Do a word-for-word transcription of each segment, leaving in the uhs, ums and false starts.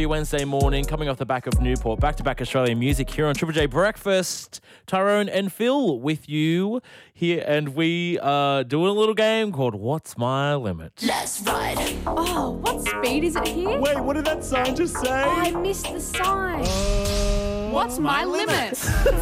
your Wednesday morning, coming off the back of Newport. Back-to-back Australian music here on Triple J Breakfast. Tyrone and Phil with you here, and we are doing a little game called What's My Limit? Let's ride. Oh, what speed is it here? Wait, what did that sign just say? Oh, I missed the sign. Uh, What's my limit?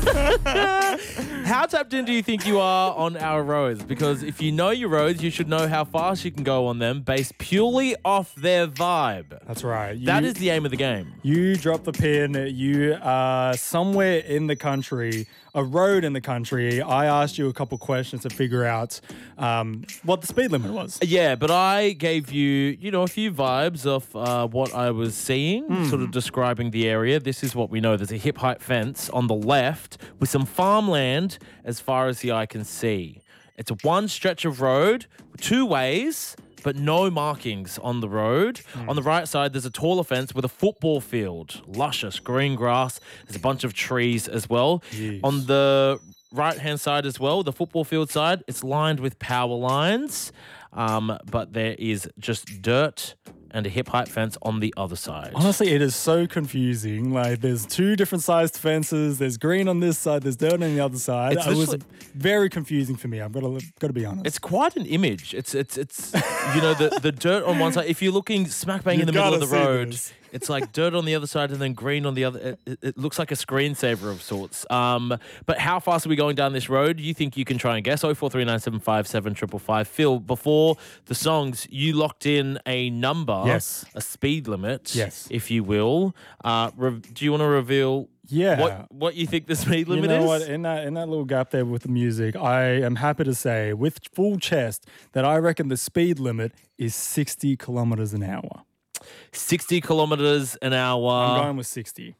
How tapped in do you think you are on our roads? Because if you know your roads, you should know how fast you can go on them based purely off their vibe. That's right. You, That is the aim of the game. You drop the pin. You are somewhere in the country, a road in the country. I asked you a couple questions to figure out um, what the speed limit was. Yeah, but I gave you, you know, a few vibes of uh, what I was seeing, Mm. sort of describing the area. This is what we know. There's a hip-height fence on the left with some farmland as far as the eye can see. It's a one stretch of road, two ways, but no markings on the road. Mm. On the right side, there's a taller fence with a football field, luscious green grass. There's a bunch of trees as well. Jeez. On the right-hand side as well, the football field side, it's lined with power lines, um, but there is just dirt and a hip-height fence on the other side. Honestly, it is so confusing. Like, there's two different sized fences. There's green on this side. There's dirt on the other side. It's It was literally- very confusing for me. I've got to got to be honest. It's quite an image. It's it's it's you know the, the dirt on one side. If you're looking smack bang in You've the middle of gotta the see road, this. it's like dirt on the other side and then green on the other. It, it, it looks like a screensaver of sorts. Um, but how fast are we going down this road? You think you can try and guess? Oh four three nine seven five seven triple five. Phil, before the songs, you locked in a number, Yes. a speed limit, Yes. if you will. Uh, re- do you want to reveal? Yeah. What what you think the speed You limit know is? what? In that in that little gap there with the music, I am happy to say with full chest that I reckon the speed limit is sixty kilometers an hour. sixty kilometers an hour. I'm going with sixty.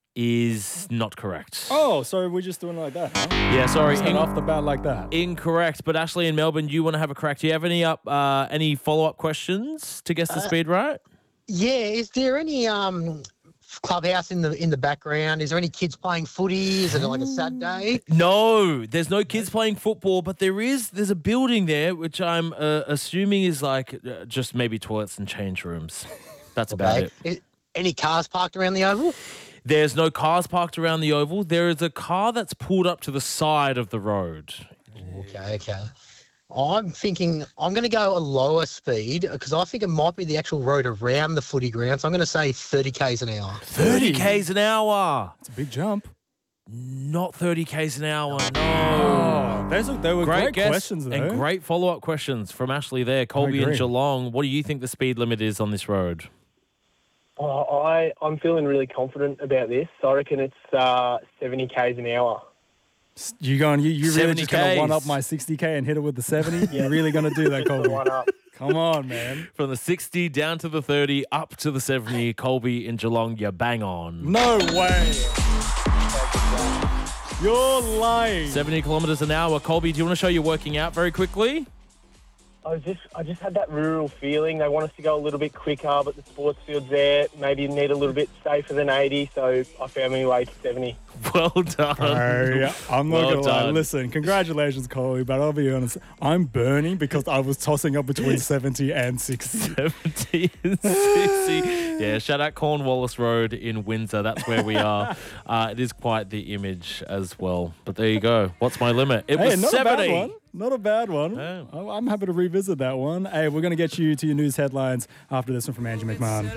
Is not correct. Oh, so we're just doing it like that, huh? Yeah, sorry. Just in- off the bat like that. incorrect. But Ashley in Melbourne, do you want to have a crack? Do you have any up uh, any follow up questions to guess the speed right? Yeah, is there any um clubhouse in the in the background? Is there any kids playing footy? Is it like a sad day? No, there's no kids playing football, but there is. There's a building there, which I'm uh, assuming is like uh, just maybe toilets and change rooms. That's about Okay. it. Is- any cars parked around the oval? There's no cars parked around the oval. There is a car that's pulled up to the side of the road. Okay, okay. I'm thinking I'm going to go a lower speed because I think it might be the actual road around the footy ground. So I'm going to say thirty k's an hour. thirty k's an hour. It's a big jump. Not thirty k's an hour. No. Oh, those are, they were great, guess questions, though. and great follow-up questions from Ashley there. Colby and agree. Geelong, what do you think the speed limit is on this road? Oh, I, I'm feeling really confident about this. I reckon it's uh, seventy k's an hour. You going? You, you really seventy just going to Ks. one up my sixty k and hit it with the seventy? You're really going to do that, Colby? One up. Come on, man. From the sixty down to the thirty, up to the seventy, Colby and Geelong, you bang on. No way. You're lying. seventy kilometres an hour. Colby, do you want to show you working out very quickly? I was just, I just had that rural feeling. They want us to go a little bit quicker, but the sports field's there. Maybe need a little bit safer than eighty, so I found my way to seventy. Well done. Hey, I'm not Well going to lie. done. Listen, congratulations, Colby, but I'll be honest. I'm burning because I was tossing up between seventy and sixty. seventy and sixty. Yeah, shout out Cornwallis Road in Windsor. That's where we are. Uh, it is quite the image as well. But there you go. What's my limit? It Hey, was not seventy. a bad one. Not a bad one. Yeah. I- I'm happy to revisit that one. Hey, we're going to get you to your news headlines after this one from Angie McMahon.